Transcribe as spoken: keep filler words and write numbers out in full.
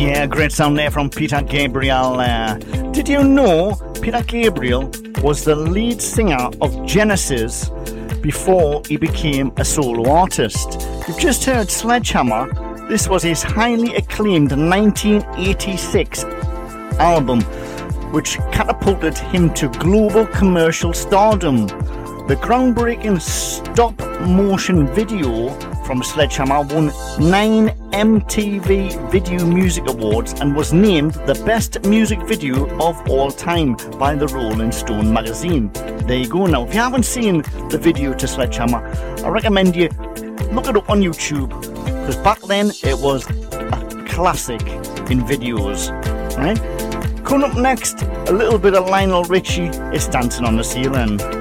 Yeah, great sound there from Peter Gabriel. Uh, did you know Peter Gabriel was the lead singer of Genesis before he became a solo artist? You've just heard Sledgehammer. This was his highly acclaimed nineteen eighty-six album, which catapulted him to global commercial stardom. The groundbreaking stop-motion video from Sledgehammer won nine M T V Video Music Awards and was named the best music video of all time by the Rolling Stone magazine. There you go. Now, if you haven't seen the video to Sledgehammer, I recommend you look it up on YouTube, because back then it was a classic in videos. Right? Coming up next, a little bit of Lionel Richie is Dancing on the Ceiling.